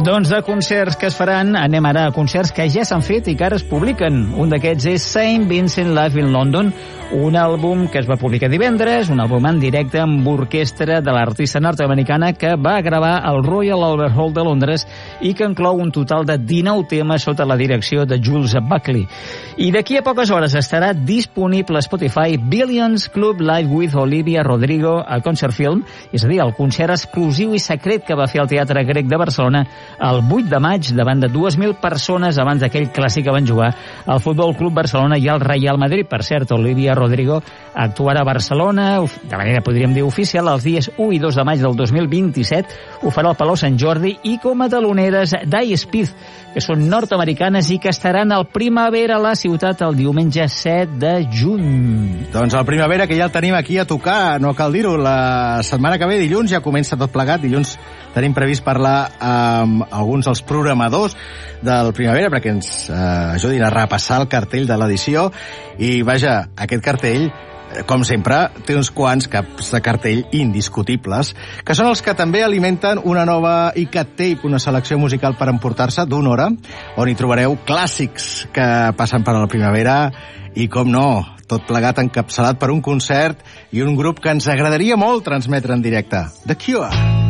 Doncs de concerts que es faran, anem ara a concerts que ja s'han fet i que ara es publiquen. Un d'aquests és Saint Vincent Live in London, un àlbum que es va publicar divendres, un àlbum en directe amb orquestra de l'artista nord-americana que va gravar al Royal Albert Hall de Londres i que inclou un total de 19 temes sota la direcció de Jules Buckley. I d'aquí a poques hores estarà disponible a Spotify Billions Club Live with Olivia Rodrigo a Concert Film, és a dir, el concert exclusiu i secret que va fer al Teatre Grec de Barcelona el 8 de maig davant de 2.000 persones abans d'aquell clàssic que van jugar al Futbol Club Barcelona i al Real Madrid. Per cert, Olivia Rodrigo actuarà a Barcelona de manera, podríem dir, oficial els dies 1 i 2 de maig del 2027. Ho farà al Palau Sant Jordi i com a taloneres Die Speed, que són nord-americanes i que estaran al Primavera a la ciutat el diumenge 7 de juny. Doncs el Primavera, que ja el tenim aquí a tocar, no cal dir-ho, la setmana que ve, dilluns, ja comença tot plegat. Dilluns tenim previst parlar amb alguns dels programadors del Primavera perquè ens ajudin a repassar el cartell de l'edició. I vaja, aquest cartell, com sempre, té uns quants caps de cartell indiscutibles, que són els que també alimenten una nova ICAT Tape, una selecció musical per emportar-se d'una hora, on hi trobareu clàssics que passen per la Primavera i, com no, tot plegat encapçalat per un concert i un grup que ens agradaria molt transmetre en directe, The Cure.